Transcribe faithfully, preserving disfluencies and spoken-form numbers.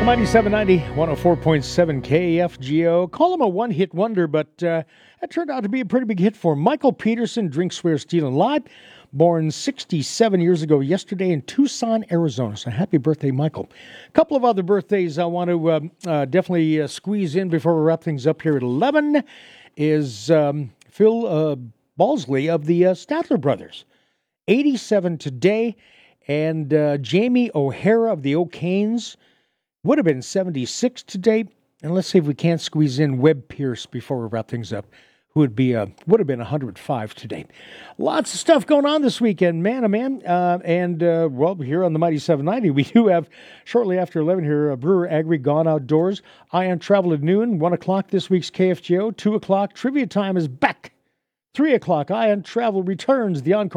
The Mighty seven ninety, one oh four point seven K F G O. Call him a one-hit wonder, but uh, that turned out to be a pretty big hit for him. Michael Peterson, Drink, Swear, Steal, and Lie, born sixty-seven years ago yesterday in Tucson, Arizona. So happy birthday, Michael. A couple of other birthdays I want to uh, uh, definitely uh, squeeze in before we wrap things up here at eleven is um, Phil uh, Balsley of the uh, Statler Brothers. eighty-seven today. And uh, Jamie O'Hara of the O'Kanes would have been seventy-six today. And let's see if we can't squeeze in Webb Pierce before we wrap things up, who would be uh, would have been one hundred five today. Lots of stuff going on this weekend, man, oh man. Uh, and, uh, well, here on the Mighty seven ninety, we do have, shortly after eleven here, uh, Brewer Agri Gone Outdoors. Ion Travel at noon, one o'clock this week's K F G O, two o'clock. Trivia time is back. three o'clock, Ion Travel returns. The Encore